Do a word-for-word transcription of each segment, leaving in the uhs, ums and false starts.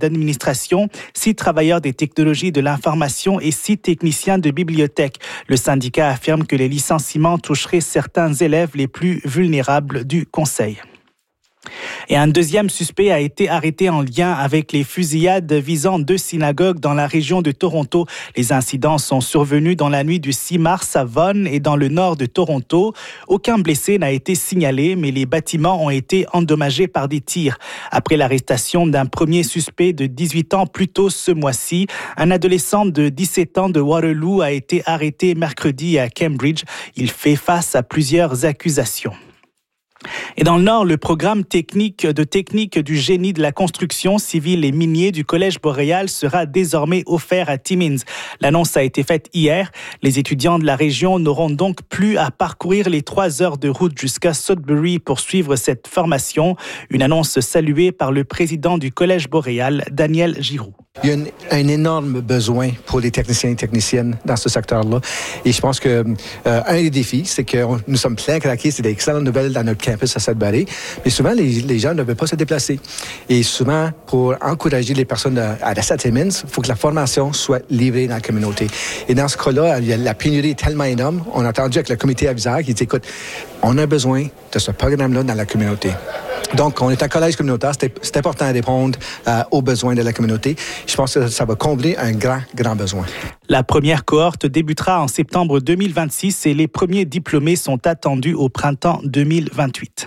d'administration, six travailleurs des technologies de l'information et six techniciens de bibliothèque. Le syndicat affirme que les licenciements toucheraient certains élèves les plus vulnérables du conseil. Et un deuxième suspect a été arrêté en lien avec les fusillades visant deux synagogues dans la région de Toronto. Les incidents sont survenus dans la nuit du six mars à Vaughan et dans le nord de Toronto. Aucun blessé n'a été signalé, mais les bâtiments ont été endommagés par des tirs. Après l'arrestation d'un premier suspect de dix-huit ans plus tôt ce mois-ci, un adolescent de dix-sept ans de Waterloo a été arrêté mercredi à Cambridge. Il fait face à plusieurs accusations. Et dans le Nord, le programme technique de technique du génie de la construction civile et minier du Collège Boréal sera désormais offert à Timmins. L'annonce a été faite hier. Les étudiants de la région n'auront donc plus à parcourir les trois heures de route jusqu'à Sudbury pour suivre cette formation. Une annonce saluée par le président du Collège Boréal, Daniel Giroux. Il y a un, un énorme besoin pour les techniciens et techniciennes dans ce secteur-là. Et je pense que euh, un des défis, c'est que on, nous sommes pleins craqués. C'est d'excellentes nouvelles dans notre campus à Sudbury. Mais souvent, les, les gens ne veulent pas se déplacer. Et souvent, pour encourager les personnes à, à rester à Timmins, il faut que la formation soit livrée dans la communauté. Et dans ce cas-là, il y a, la pénurie est tellement énorme. On a entendu avec le comité aviseur qui dit, écoute, on a besoin de ce programme-là dans la communauté. Donc, on est un collège communautaire. C'est, c'est important de répondre euh, aux besoins de la communauté. Je pense que ça va combler un grand, grand besoin. La première cohorte débutera en septembre deux mille vingt-six et les premiers diplômés sont attendus au printemps deux mille vingt-huit.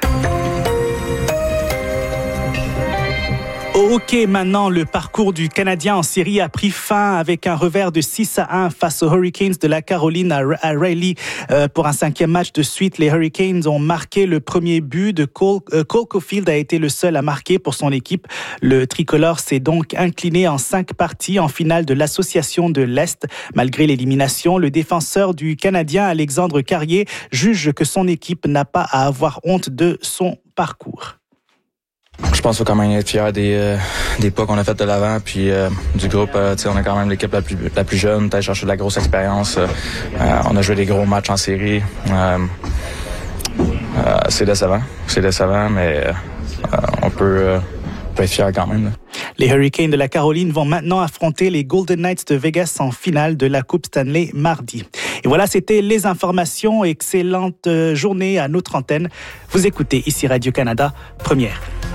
Au hockey, maintenant, le parcours du Canadien en série a pris fin avec un revers de six à un face aux Hurricanes de la Caroline à Raleigh. Euh, pour un cinquième match de suite, les Hurricanes ont marqué le premier but. De Cole, euh, Cole Caulfield a été le seul à marquer pour son équipe. Le tricolore s'est donc incliné en cinq parties en finale de l'Association de l'Est. Malgré l'élimination, le défenseur du Canadien, Alexandre Carrier, juge que son équipe n'a pas à avoir honte de son parcours. Je pense qu'il faut quand même être fier des, euh, des pas qu'on a fait de l'avant, puis euh, du groupe. Euh, on est quand même l'équipe la plus, la plus jeune, peut-être chercher de la grosse expérience. Euh, on a joué des gros matchs en série. Euh, euh, c'est décevant, c'est décevant, mais euh, on peut, euh, peut être fier quand même. Là. Les Hurricanes de la Caroline vont maintenant affronter les Golden Knights de Vegas en finale de la Coupe Stanley mardi. Et voilà, c'était les informations. Excellente journée à notre antenne. Vous écoutez ici Radio-Canada, première.